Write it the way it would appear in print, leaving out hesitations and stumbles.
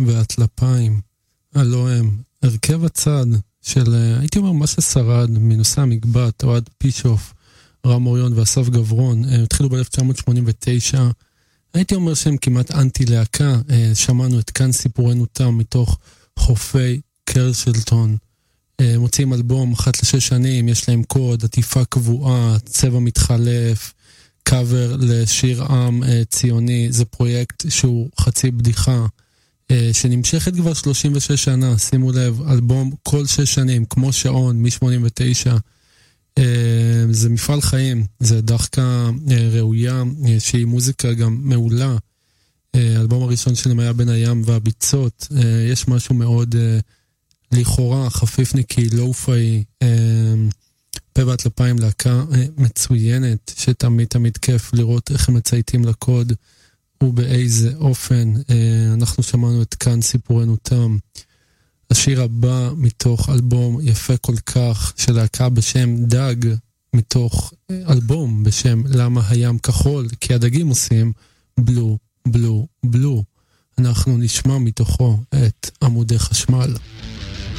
והטלפיים, הלא הם, הרכב הצד של, הייתי אומר, מה ששרד מנושא המגבת, אוהד פישוף, רם אוריון ואסף גברון, התחילו ב-1989, הייתי אומר שהם כמעט אנטי להקה, שמענו את כאן סיפורנו תם מתוך חופי קרשלטון, מוצאים אלבום אחת לשש שנים, יש להם קוד, עטיפה קבועה, צבע מתחלף, קאבר לשיר עם ציוני, זה פרויקט שהוא חצי בדיחה, שנמשכת כבר 36 שנה, שימו לב, אלבום כל 6 שנים, כמו שעון, מ-89, זה מפעל חיים, זה דחקה ראויה, שהיא מוזיקה גם מעולה, האלבום הראשון שלהם היה בין הים והביצות, יש משהו מאוד לכאורה, חפיפניקי, לואו-פיי, פה והטלפיים, להקה מצוינת, שתמיד תמיד כיף לראות איך הם מצייתים לקוד, ובאיזה אופן. אנחנו שמענו את כאן סיפורנו תם. השיר הבא מתוך אלבום יפה כל כך, של להקה בשם דג, מתוך אלבום בשם למה הים כחול, כי הדגים עושים בלו, בלו, בלו. אנחנו נשמע מתוכו את עמודי חשמל.